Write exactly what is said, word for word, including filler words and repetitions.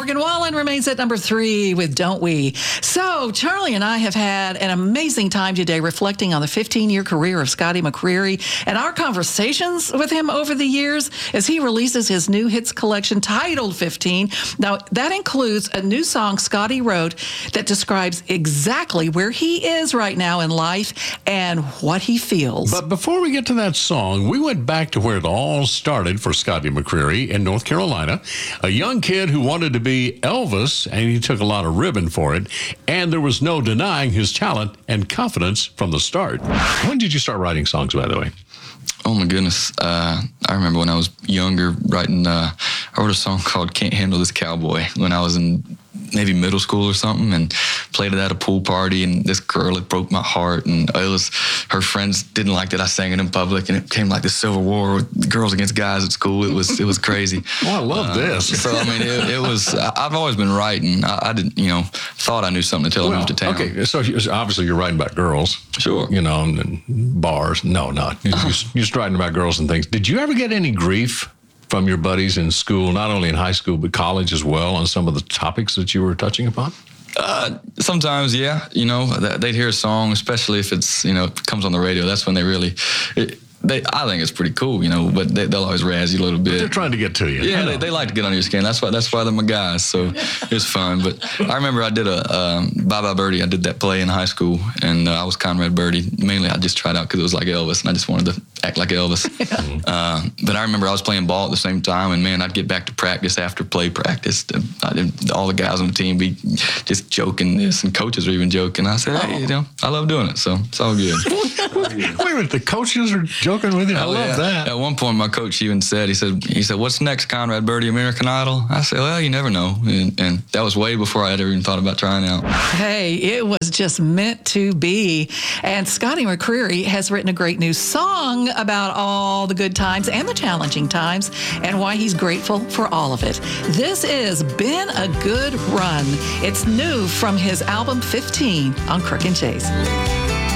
Morgan Wallen remains at number three with Don't We. So Charlie and I have had an amazing time today reflecting on the fifteen-year career of Scotty McCreery and our conversations with him over the years as he releases his new hits collection titled fifteen. Now, that includes a new song Scotty wrote that describes exactly where he is right now in life and what he feels. But before we get to that song, we went back to where it all started for Scotty McCreery in North Carolina, a young kid who wanted to be Elvis, and he took a lot of ribbon for it, and there was no denying his talent and confidence from the start. When did you start writing songs, by the way? Oh my goodness. Uh, I remember when I was younger writing, uh, I wrote a song called Can't Handle This Cowboy when I was in maybe middle school or something, and played it at a pool party, and this girl, it broke my heart, and it was, her friends didn't like that I sang it in public, and it became like this civil war with girls against guys at school. It was it was crazy. Oh, I love uh, this. So, I mean, it, it was, I've always been writing. I, I didn't, you know, thought I knew something until well, I moved to town. Okay, so obviously you're writing about girls. Sure. You know, and, and bars. No, not. You're just, you're just writing about girls and things. Did you ever get any grief from your buddies in school, not only in high school, but college as well, on some of the topics that you were touching upon? Uh, sometimes, yeah. You know, they'd hear a song, especially if it's, you know, it comes on the radio. That's when they really, it, they, I think it's pretty cool, you know, but they, they'll always razz you a little bit. But they're trying to get to you. Yeah, they, they like to get under your skin. That's why That's why they're my guys, so it's fun. But I remember I did a um, Bye Bye Birdie. I did that play in high school, and uh, I was Conrad Birdie. Mainly, I just tried out because it was like Elvis, and I just wanted to act like Elvis. Yeah. Uh, but I remember I was playing ball at the same time, and man, I'd get back to practice after play practice. And I did, all the guys on the team be just joking this, and coaches were even joking. I said, hey, you know, I love doing it, so it's all good. Wait a minute, the coaches are joking with you? I oh, love yeah. that. At one point, my coach even said, he said, he said, what's next, Conrad Birdie, American Idol? I said, well, you never know. And, and that was way before I had ever even thought about trying out. Hey, it was just meant to be. And Scotty McCreery has written a great new song about all the good times and the challenging times and why he's grateful for all of it. This is Been a Good Run. It's new from his album fifteen on Crook and Chase.